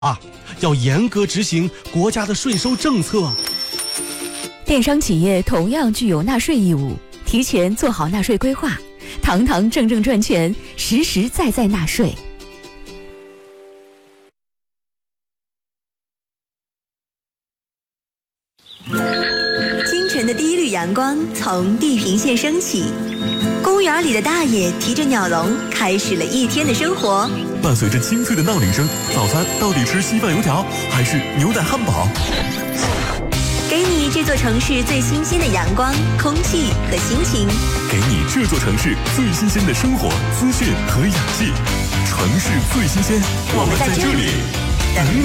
啊，要严格执行国家的税收政策。 电商企业同样具有纳税义务，提前做好纳税规划，堂堂正正赚钱，实实在在纳税。 清晨的第一缕阳光从地平线升起，公园里的大爷提着鸟笼，开始了一天的生活。 伴随着清脆的闹铃声，早餐到底吃稀饭油条还是牛奶汉堡？ 给你这座城市最新鲜的阳光、空气和心情， 给你这座城市最新鲜的生活资讯和氧气。城市最新鲜，我们在这里等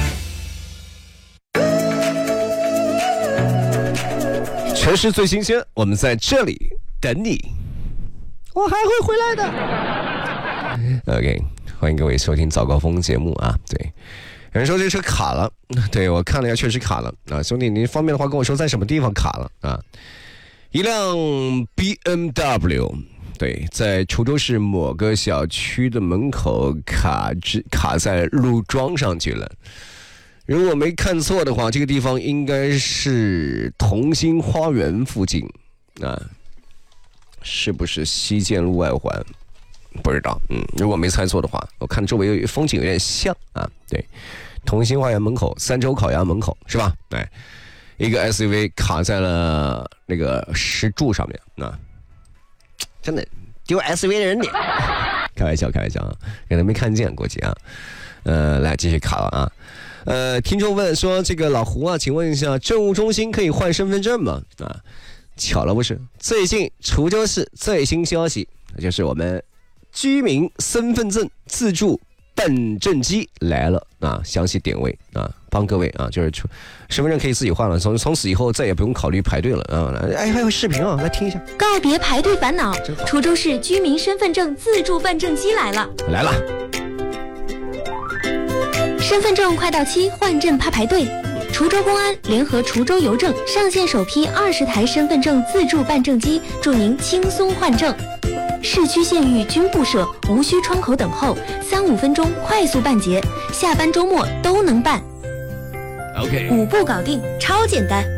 你。城市最新鲜，我们在这里等你。我还会回来的。OK， 欢迎各位收听早高峰节目啊。对，有人说这车卡了，对我看了一下，确实卡了啊。兄弟，您方便的话跟我说在什么地方卡了啊？一辆 BMW， 对，在滁州市某个小区的门口卡在路桩上去了。如果没看错的话，这个地方应该是同心花园附近啊，是不是西建路外环？不知道，如果没猜错的话，我看周围风景有点像啊。对，同心花园门口，三洲烤鸭门口是吧？对，一个 SUV 卡在了那个石柱上面啊，真的丢 SUV 的人脸，开玩笑啊，可能没看见，估计啊。来继续卡了啊。听众问说，这个老胡啊，请问一下，政务中心可以换身份证吗？啊，巧了不是？最近滁州市最新消息，就是我们居民身份证自助办证机来了啊，详细点位啊，帮各位啊，就是身份证可以自己换了，从此以后再也不用考虑排队了啊。哎，还有视频啊，来听一下。 告别排队烦恼，滁州市居民身份证自助办证机来了。身份证快到期，换证怕排队。滁州公安联合滁州邮政上线首批20台身份证自助办证机，助您轻松换证。市区县域均布设，无需窗口等候，3-5分钟快速办结，下班周末都能办。 OK， 5步搞定，超简单。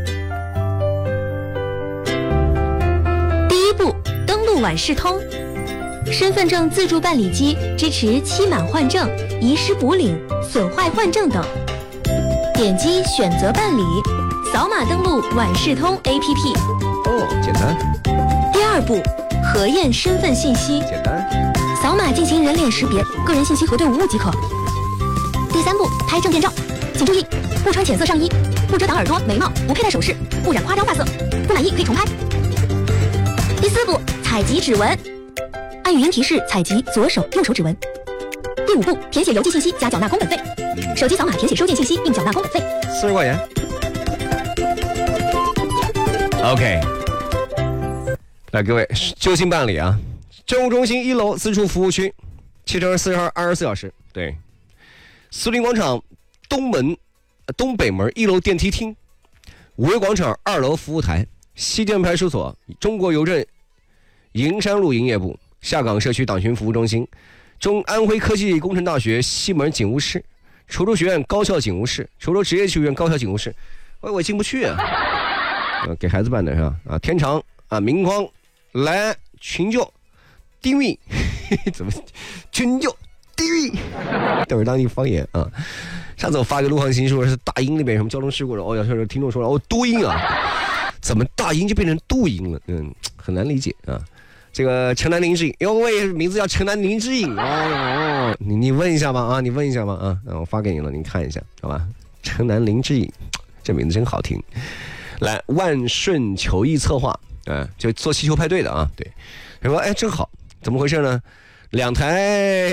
第一步，登录晚市通。身份证自助办理机支持期满换证、遗失补领、损坏换证等。点击选择办理，扫码登录晚市通 APP。 简单。 第二步，核验身份信息， 简单。 扫码进行人脸识别，个人信息核对无误即可。第三步，拍证件照，请注意，不穿浅色上衣，不遮挡耳朵、眉毛，不佩戴首饰，不染夸张发色，不满意可以重拍。第四步，采集指纹。按语音提示采集左手、右手指纹。第5步，填写邮寄信息加缴纳工本费。手机扫码填写收件信息并缴纳工本费 ，40块钱。OK， 来各位就近办理啊！政务中心1楼自助服务区，7乘24小时。对，苏林广场东北门1楼电梯厅，五味广场2楼服务台，西建派出所，中国邮政营山路营业部。下岗社区党群服务中心，安徽科技工程大学西门警务室，滁州学院高校警务室，滁州职业学院高校警务室。我进不去啊！给孩子办的是吧？啊，天长啊，明匡来群救地域，怎么群救地域？都是当地方言啊。上次我发个路况信息说是大英那边什么交通事故了，有听众说了，多音啊，怎么大英就变成杜音了？很难理解啊。这个城南林之影，有位名字叫城南林之影哦，你问一下吧啊，你问一下吧啊，我发给你了，你看一下好吧。城南林之影，这名字真好听。来，万顺球艺策划，就做气球派对的啊，对。他说，哎，正好，怎么回事呢？2台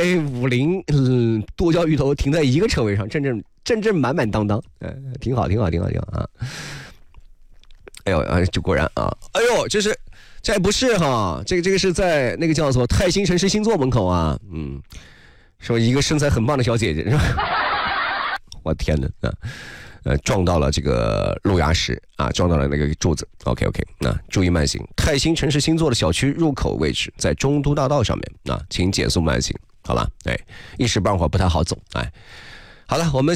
50剁椒鱼头停在一个车位上，正满当当，挺好啊。哎呦，就果然啊，哎呦，这不是哈，这个是在那个叫做泰兴城市星座门口啊，说一个身材很棒的小姐姐是吧？我天哪，撞到了这个路牙石啊，撞到了那个柱子。OK， 注意慢行。泰兴城市星座的小区入口位置在中都大道上面啊，请减速慢行，好吧？一时半会儿不太好走， 好了，我们